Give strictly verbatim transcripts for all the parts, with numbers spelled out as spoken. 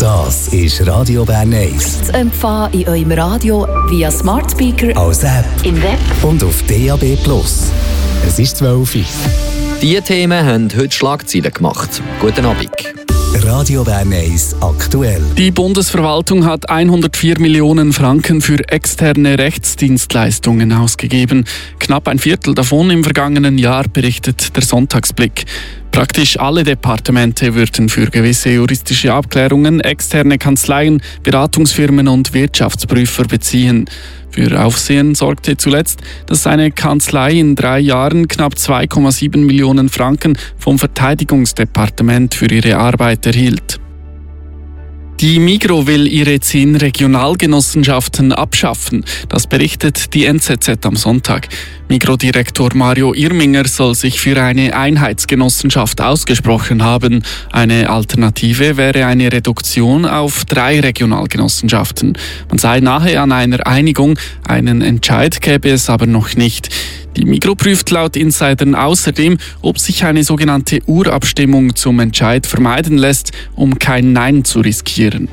Das ist Radio Bern eins. Zu empfangen in eurem Radio via Smart Speaker, als App im Web und auf D A B Plus. Es ist zwölf Uhr. Diese Themen haben heute Schlagzeilen gemacht. Guten Abend. Radio Bern eins aktuell. Die Bundesverwaltung hat hundertvier Millionen Franken für externe Rechtsdienstleistungen ausgegeben. Knapp ein Viertel davon im vergangenen Jahr, berichtet der Sonntagsblick. Praktisch alle Departemente würden für gewisse juristische Abklärungen externe Kanzleien, Beratungsfirmen und Wirtschaftsprüfer beziehen. Für Aufsehen sorgte zuletzt, dass eine Kanzlei in drei Jahren knapp zwei Komma sieben Millionen Franken vom Verteidigungsdepartement für ihre Arbeit erhielt. Die Migros will ihre zehn Regionalgenossenschaften abschaffen. Das berichtet die N Z Z am Sonntag. Migros-Direktor Mario Irminger soll sich für eine Einheitsgenossenschaft ausgesprochen haben. Eine Alternative wäre eine Reduktion auf drei Regionalgenossenschaften. Man sei nahe an einer Einigung, einen Entscheid gäbe es aber noch nicht. Die Migros prüft laut Insidern außerdem, ob sich eine sogenannte Urabstimmung zum Entscheid vermeiden lässt, um kein Nein zu riskieren.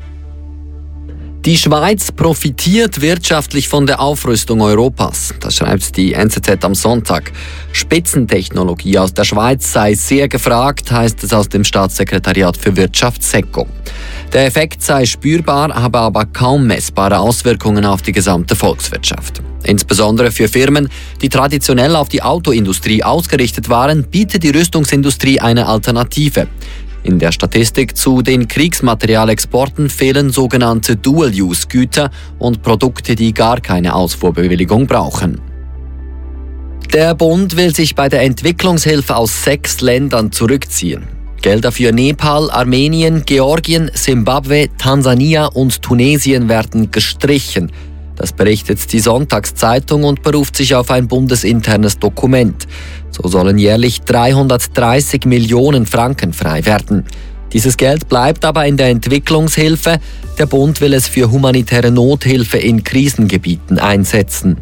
Die Schweiz profitiert wirtschaftlich von der Aufrüstung Europas. Das schreibt die N Z Z am Sonntag. Spitzentechnologie aus der Schweiz sei sehr gefragt, heißt es aus dem Staatssekretariat für Wirtschaft SECO. Der Effekt sei spürbar, habe aber kaum messbare Auswirkungen auf die gesamte Volkswirtschaft. Insbesondere für Firmen, die traditionell auf die Autoindustrie ausgerichtet waren, bietet die Rüstungsindustrie eine Alternative. In der Statistik zu den Kriegsmaterialexporten fehlen sogenannte Dual-Use-Güter und Produkte, die gar keine Ausfuhrbewilligung brauchen. Der Bund will sich bei der Entwicklungshilfe aus sechs Ländern zurückziehen. Gelder für Nepal, Armenien, Georgien, Simbabwe, Tansania und Tunesien werden gestrichen. Das berichtet die Sonntagszeitung und beruft sich auf ein bundesinternes Dokument. So sollen jährlich dreihundertdreißig Millionen Franken frei werden. Dieses Geld bleibt aber in der Entwicklungshilfe. Der Bund will es für humanitäre Nothilfe in Krisengebieten einsetzen.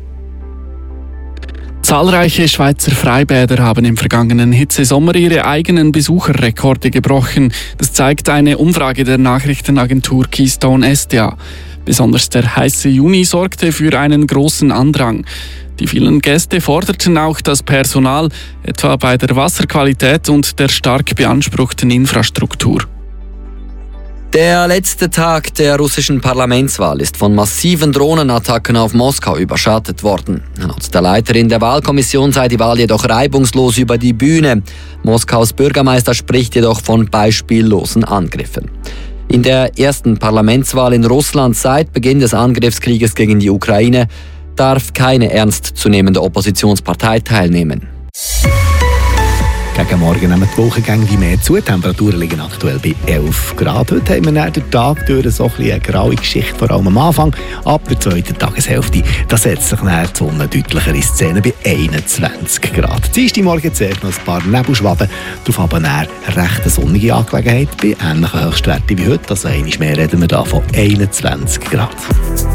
Zahlreiche Schweizer Freibäder haben im vergangenen Hitzesommer ihre eigenen Besucherrekorde gebrochen. Das zeigt eine Umfrage der Nachrichtenagentur Keystone S D A. Besonders der heiße Juni sorgte für einen großen Andrang. Die vielen Gäste forderten auch das Personal, etwa bei der Wasserqualität und der stark beanspruchten Infrastruktur. Der letzte Tag der russischen Parlamentswahl ist von massiven Drohnenattacken auf Moskau überschattet worden. Laut der Leiterin der Wahlkommission sei die Wahl jedoch reibungslos über die Bühne. Moskaus Bürgermeister spricht jedoch von beispiellosen Angriffen. In der ersten Parlamentswahl in Russland seit Beginn des Angriffskrieges gegen die Ukraine darf keine ernstzunehmende Oppositionspartei teilnehmen. Gegen Morgen nehmen die Wochengänge wie mehr zu. Die Temperaturen liegen aktuell bei elf Grad. Heute haben wir nach den Tag durch so ein eine graue Geschichte, vor allem am Anfang. Ab der zweiten Tageshälfte da setzt sich die Sonne deutlicher in Szene bei einundzwanzig Grad. Dienstag Morgen zuerst noch ein paar Nebelschwaden, darauf aber eine recht sonnige Angelegenheit bei ähnlichen Höchstwerten wie heute. Also einmal mehr reden wir da von einundzwanzig Grad.